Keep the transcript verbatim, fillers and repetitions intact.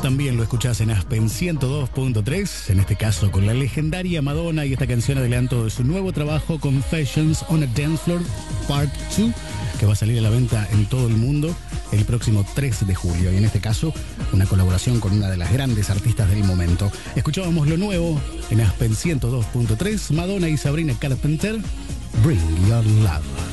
también lo escuchás en Aspen ciento dos punto tres, en este caso con la legendaria Madonna y esta canción adelanto de su nuevo trabajo Confessions on a Dance Floor Part dos, que va a salir a la venta en todo el mundo el próximo tres de julio, y en este caso una colaboración con una de las grandes artistas del momento. Escuchábamos lo nuevo en Aspen ciento dos punto tres, Madonna y Sabrina Carpenter, Bring Your Love.